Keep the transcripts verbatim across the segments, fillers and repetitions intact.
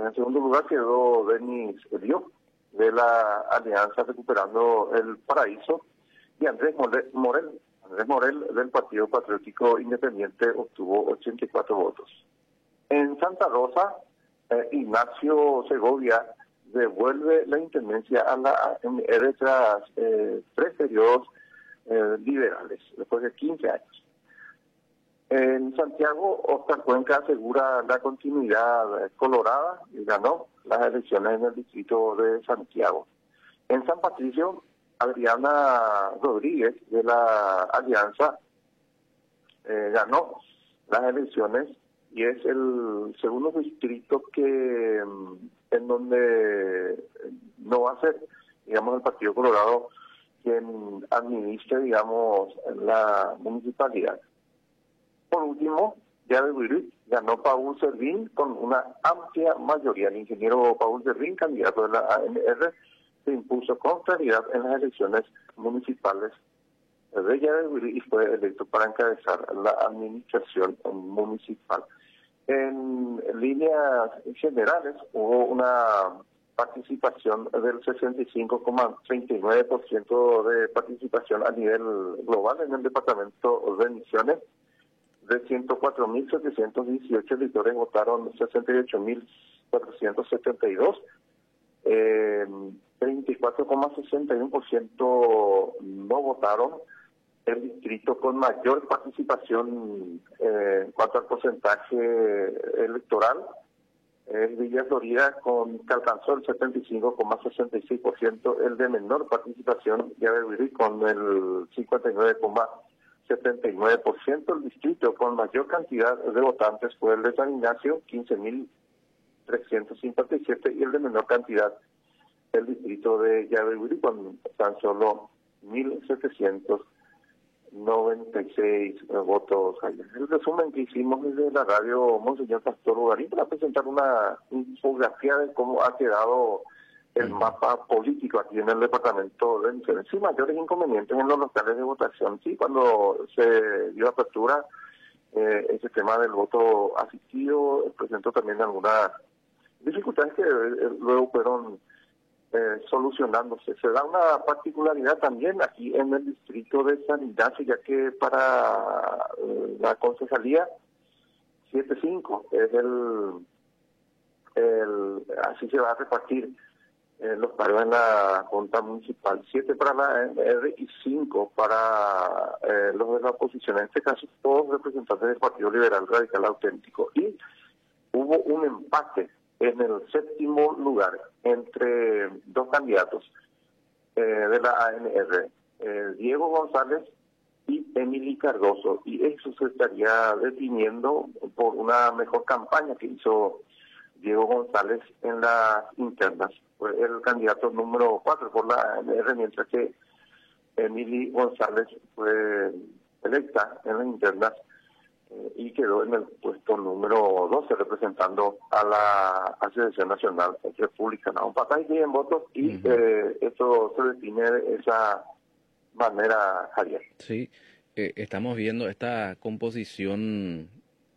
el segundo lugar quedó Denis Elio, de la Alianza Recuperando el Paraíso, y Andrés Morel, Andrés Morel del Partido Patriótico Independiente obtuvo ochenta y cuatro votos. En Santa Rosa, eh, Ignacio Segovia devuelve la intendencia a la A N R tras eh, tres periodos eh, liberales, después de quince años. En Santiago, Oscar Cuenca asegura la continuidad colorada y ganó las elecciones en el distrito de Santiago. En San Patricio, Adriana Rodríguez de la Alianza eh, ganó las elecciones y es el segundo distrito que en donde no va a ser, digamos, el Partido Colorado quien administre, digamos, la municipalidad. Por último, Yabehuiri ganó Paul Servín con una amplia mayoría. El ingeniero Paul Servín, candidato de la A N R, se impuso con claridad en las elecciones municipales de Yabehuiri y fue electo para encabezar la administración municipal. En líneas generales hubo una participación del sesenta y cinco coma treinta y nueve por ciento de participación a nivel global en el departamento de Misiones. De ciento cuatro mil setecientos dieciocho electores votaron sesenta y ocho mil cuatrocientos setenta y dos, eh, treinta y cuatro coma sesenta y uno por ciento no votaron. El distrito con mayor participación eh, en cuanto al porcentaje electoral es Villa Florida, con, que alcanzó el setenta y cinco coma sesenta y seis por ciento, el de menor participación, Yabehuiri, con el cincuenta y nueve coma setenta y nueve por ciento. El distrito con mayor cantidad de votantes fue el de San Ignacio, quince mil trescientos cincuenta y siete, y el de menor cantidad, el distrito de Yabehuiri, con tan solo mil setecientos noventa y seis eh, votos. El resumen que hicimos desde la radio Monseñor Pastor Ugarín para presentar una infografía de cómo ha quedado el mapa político aquí en el departamento de Misiones, sin mayores inconvenientes en los locales de votación. Sí, cuando se dio apertura, eh, ese tema del voto asistido presentó también algunas dificultades que eh, luego fueron eh, solucionándose. Se da una particularidad también aquí en el distrito de San Ignacio, ya que para eh, la concejalía siete cinco es el, el, así se va a repartir Eh, los cargos en la Junta Municipal, siete para la A N R y cinco para eh, los de la oposición, en este caso todos representantes del Partido Liberal Radical Auténtico. Y hubo un empate en el séptimo lugar entre dos candidatos eh, de la A N R, eh, Diego González y Emily Cardoso, y eso se estaría definiendo por una mejor campaña que hizo Diego González en las internas. Fue el candidato número cuatro por la A N R, mientras que Emily González fue electa en las internas eh, y quedó en el puesto número doce representando a la Asociación Nacional Republicana. Un pasaje en votos y uh-huh. eh, esto se define de esa manera, Javier. Sí, eh, estamos viendo esta composición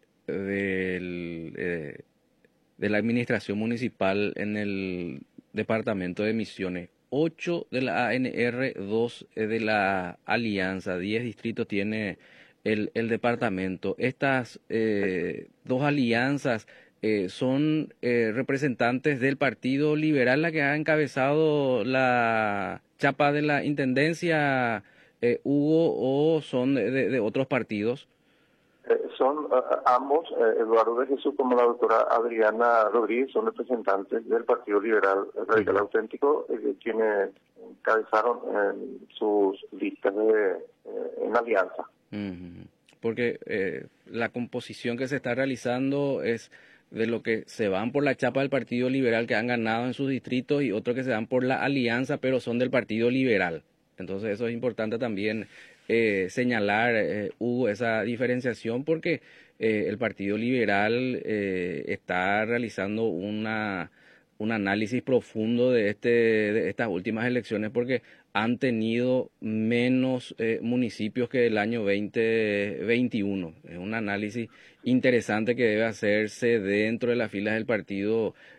del... Eh, de la administración municipal en el departamento de Misiones. Ocho de la A N R, dos de la Alianza, diez distritos tiene el, el departamento. Estas eh, dos alianzas eh, son eh, representantes del Partido Liberal, la que ha encabezado la chapa de la Intendencia, eh, Hugo, o son de, de, de otros partidos. Eh, son uh, ambos, eh, Eduardo de Jesús como la doctora Adriana Rodríguez, son representantes del Partido Liberal Radical uh-huh. Auténtico, eh, quienes encabezaron en sus listas de, eh, en alianza. Uh-huh. Porque eh, la composición que se está realizando es de lo que se van por la chapa del Partido Liberal, que han ganado en sus distritos, y otros que se van por la alianza, pero son del Partido Liberal. Entonces eso es importante también eh, señalar, eh, Hugo, esa diferenciación, porque eh, el Partido Liberal eh, está realizando una un análisis profundo de este de estas últimas elecciones, porque han tenido menos eh, municipios que el año veinte veintiuno. Es un análisis interesante que debe hacerse dentro de las filas del Partido